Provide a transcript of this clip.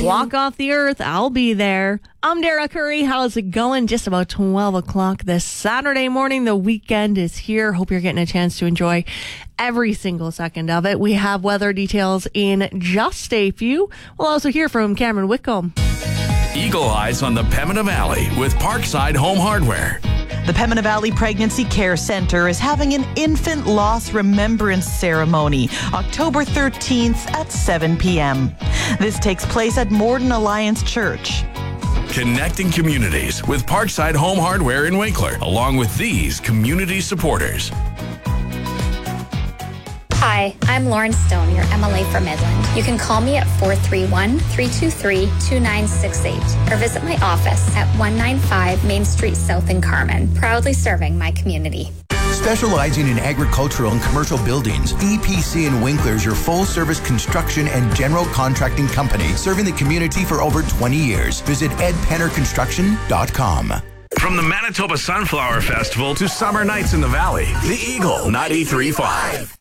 walk off the earth, I'll be there. I'm Dara Curry. How's it going? Just about 12 o'clock this Saturday morning. The weekend is here. Hope you're getting a chance to enjoy every single second of it. We have weather details in just a few. We'll also hear from Cameron Whitcomb. Eagle Eyes on the Pembina Valley with Parkside Home Hardware. The Pembina Valley Pregnancy Care Centre is having an infant loss remembrance ceremony October 13th at 7 p.m. This takes place at Morden Alliance Church. Connecting communities with Parkside Home Hardware in Winkler, along with these community supporters. Hi, I'm Lauren Stone, your MLA for Midland. You can call me at 431-323-2968 or visit my office at 195 Main Street South in Carmen, proudly serving my community. Specializing in agricultural and commercial buildings, EPC in Winkler is your full-service construction and general contracting company serving the community for over 20 years. Visit edpennerconstruction.com. From the Manitoba Sunflower Festival to summer nights in the valley, the Eagle 93.5.